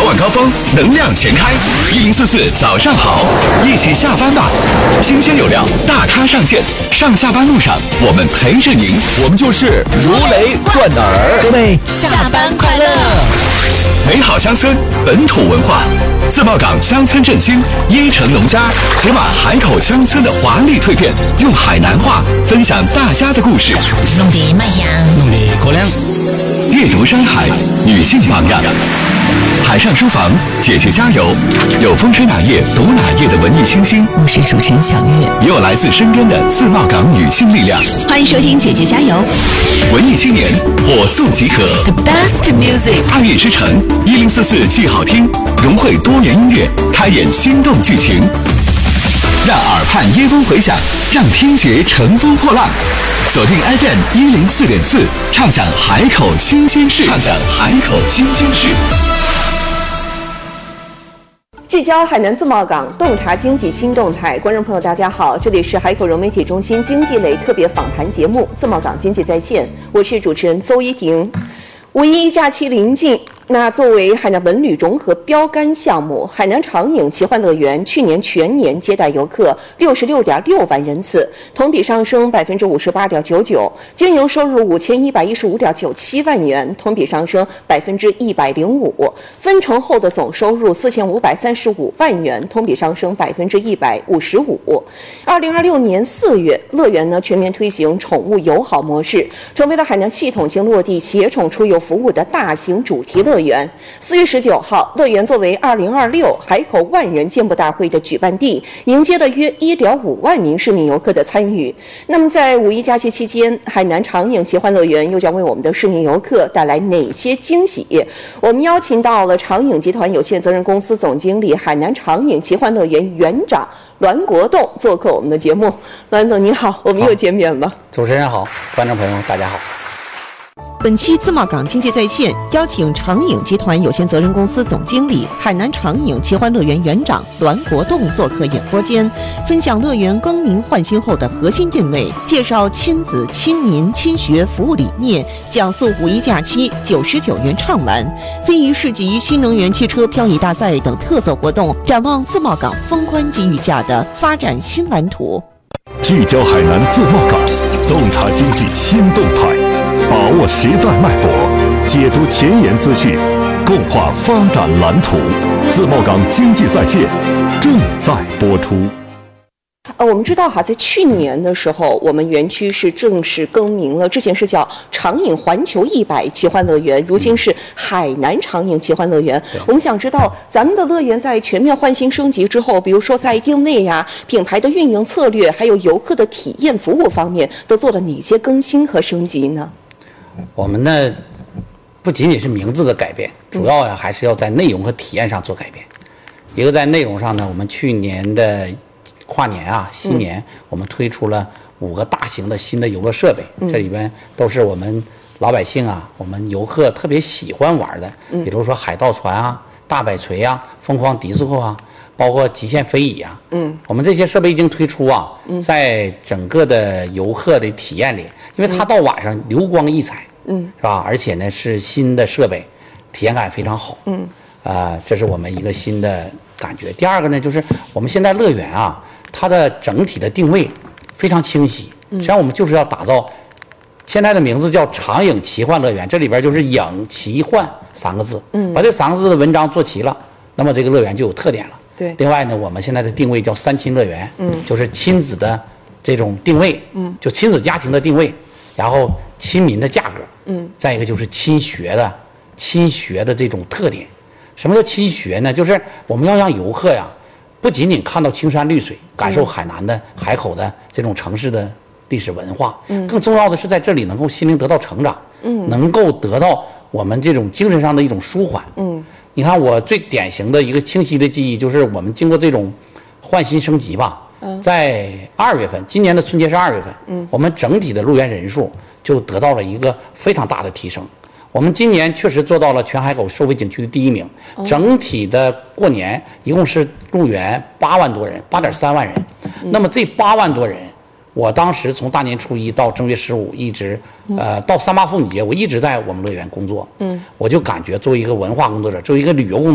晚高峰，能量全开，1044早上好，一起下班吧。新鲜有料，大咖上线，上下班路上我们陪着您，我们就是如雷贯耳。 各位下班快乐！ 美好乡村，本土文化，自贸港乡村振兴，伊城农家，解码海口乡村的华丽蜕变，用海南话分享大家的故事， 弄得卖香， 弄得过凉。 阅读山海，女性榜样。海上书房，姐姐加油！有风吹哪页读哪页的文艺清新， 我是主持人小月， 也有来自身边的自贸港女性力量。 欢迎收听姐姐加油！ 文艺青年火速集合 ，The best music， 爱乐之城1044剧好听，融汇多元音乐，开演心动剧情，让耳畔耶风回响，让听觉乘风破浪。锁定 FM 104.4，畅享海口新鲜事，畅享海口新鲜事。 聚焦海南自贸港，洞察经济新动态。观众朋友，大家好，这里是海口融媒体中心经济类特别访谈节目《自贸港经济在线》，我是主持人邹一婷。五一假期临近，那作为海南文旅融合标杆项目，海南长影奇幻乐园去年全年接待游客66.6万人次，同比上升58.99%，经营收入5115.97万元，同比上升105%，分成后的总收入4535万元，同比上升155%。2026年4月，乐园全面推行宠物友好模式，成为了海南系统性落地携宠出游服务的大型主题乐园。4月19号，乐园作为2026海口万人健步大会的举办地，迎接了约1.5万名市民游客的参与。那么在五一假期期间，海南长影奇幻乐园又将为我们的市民游客带来哪些惊喜？我们邀请到了长影集团有限责任公司总经理、海南长影奇幻乐园园长栾国栋做客我们的节目。栾总您好，我们又见面了。 主持人好，观众朋友大家好。 本期自贸港经济在线邀请长影集团有限责任公司总经理、海南长影奇幻乐园园长栾国栋做客演播间，分享乐园更名换新后的核心定位，介绍亲子、亲民、亲学服务理念，讲述五一假期99元畅玩、非遗市集、新能源汽车漂移大赛等特色活动，展望自贸港封关机遇下的发展新蓝图。 聚焦海南自贸港，洞察经济新动态，把握时代脉搏，解读前沿资讯，共话发展蓝图。自贸港经济在线正在播出。 我们知道在去年的时候，我们园区是正式更名了，之前是叫长影环球100奇幻乐园，如今是海南长影奇幻乐园。我们想知道，咱们的乐园在全面换新升级之后，比如说在定位呀、品牌的运营策略，还有游客的体验服务方面，都做了哪些更新和升级呢？ 我们呢，不仅仅是名字的改变，主要还是要在内容和体验上做改变。一个在内容上呢，我们去年的跨年新年，我们推出了5个大型的新的游乐设备，这里边都是我们老百姓我们游客特别喜欢玩的，比如说海盗船大摆锤疯狂迪斯科包括极限飞椅我们这些设备一经推出在整个的游客的体验里，因为它到晚上流光溢彩，是吧？而且呢是新的设备，体验感非常好，这是我们一个新的感觉。第二个呢，就是我们现在乐园它的整体的定位非常清晰，实际上我们就是要打造，现在的名字叫长影奇幻乐园，这里边就是影奇幻3个字，把这3个字的文章做齐了，那么这个乐园就有特点了。 对， 另外呢，我们现在的定位叫3亲乐园，就是亲子的这种定位，就亲子家庭的定位，然后亲民的价格，再一个就是亲学的这种特点。什么叫亲学呢？就是我们要让游客不仅仅看到青山绿水，感受海南的海口的这种城市的历史文化，更重要的是在这里能够心灵得到成长，能够得到我们这种精神上的一种舒缓。你看我最典型的一个清晰的记忆，就是我们经过这种换新升级在2月份，今年的春节是2月份，我们整体的入园人数就得到了一个非常大的提升。我们今年确实做到了全海口收费景区的第1名，整体的过年一共是入园8万多人，8.3万人。那么这8万多人，我当时从大年初1到正月15，一直到3·8妇女节，我一直在我们乐园工作。我就感觉作为一个文化工作者，作为一个旅游工作者，